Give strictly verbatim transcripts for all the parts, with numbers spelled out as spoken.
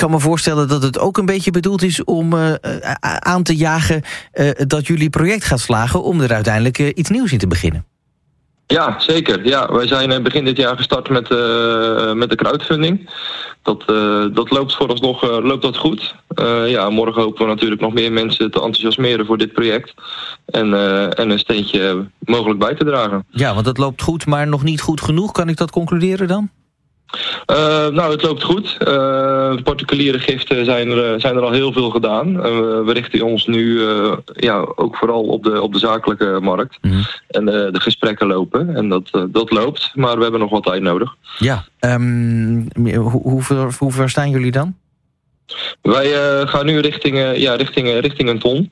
kan me voorstellen dat het ook een beetje bedoeld is om uh, aan te jagen uh, dat jullie project gaat slagen om er uiteindelijk uh, iets nieuws in te beginnen. Ja, zeker. Ja, wij zijn begin dit jaar gestart met, uh, met de crowdfunding. Dat, uh, dat loopt vooralsnog uh, loopt dat goed. Uh, ja, morgen hopen we natuurlijk nog meer mensen te enthousiasmeren voor dit project. En, uh, en een steentje mogelijk bij te dragen. Ja, want het loopt goed, maar nog niet goed genoeg. Kan ik dat concluderen dan? Uh, nou, het loopt goed. Uh, particuliere giften zijn er, zijn er al heel veel gedaan. Uh, we richten ons nu uh, ja, ook vooral op de, op de zakelijke markt. Mm-hmm. En uh, de gesprekken lopen. En dat, uh, dat loopt, maar we hebben nog wat tijd nodig. Ja, um, hoe, hoe, ver, hoe ver staan jullie dan? Wij uh, gaan nu richting, uh, ja, richting, uh, richting een ton.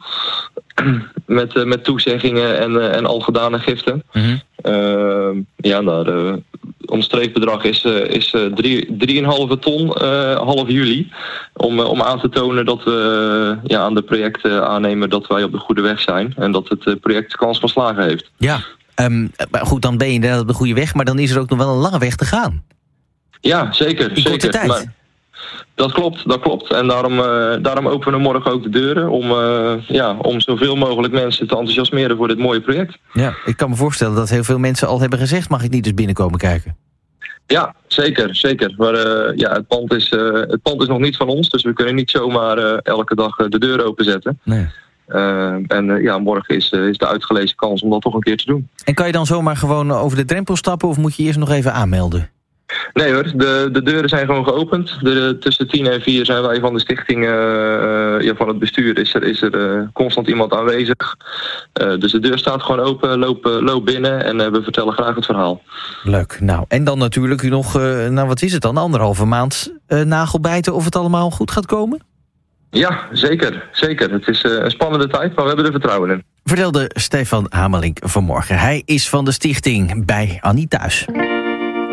met, uh, met toezeggingen en, uh, en al gedane giften. Mm-hmm. Uh, ja, nou, uh, ons streefbedrag is, uh, is uh, drie, drieënhalve ton uh, half juli. Om, uh, om aan te tonen dat we uh, ja, aan de projecten aannemen dat wij op de goede weg zijn. En dat het uh, project kans van slagen heeft. Ja, um, goed, dan ben je inderdaad op de goede weg. Maar dan is er ook nog wel een lange weg te gaan. Ja, zeker. In korte zeker. tijd. Maar, dat klopt, dat klopt. En daarom, uh, daarom openen we morgen ook de deuren om, uh, ja, om zoveel mogelijk mensen te enthousiasmeren voor dit mooie project. Ja, ik kan me voorstellen dat heel veel mensen al hebben gezegd, mag ik niet eens binnenkomen kijken? Ja, zeker, zeker. Maar uh, ja, het pand is, uh, het pand is nog niet van ons, dus we kunnen niet zomaar uh, elke dag uh, de deur openzetten. Nee. Uh, en uh, ja, morgen is, uh, is de uitgelezen kans om dat toch een keer te doen. En kan je dan zomaar gewoon over de drempel stappen of moet je eerst nog even aanmelden? Nee hoor, de, de deuren zijn gewoon geopend. De, tussen tien en vier zijn wij van de stichting, uh, ja, van het bestuur, is er, is er uh, constant iemand aanwezig. Uh, dus de deur staat gewoon open, loop, loop binnen en uh, we vertellen graag het verhaal. Leuk, nou en dan natuurlijk nog, uh, nou wat is het dan, anderhalve maand uh, nagelbijten of het allemaal goed gaat komen? Ja, zeker, zeker. Het is uh, een spannende tijd, maar we hebben er vertrouwen in. Vertelde Stefan Hamelink vanmorgen. Hij is van de stichting Bij Annie Thuis.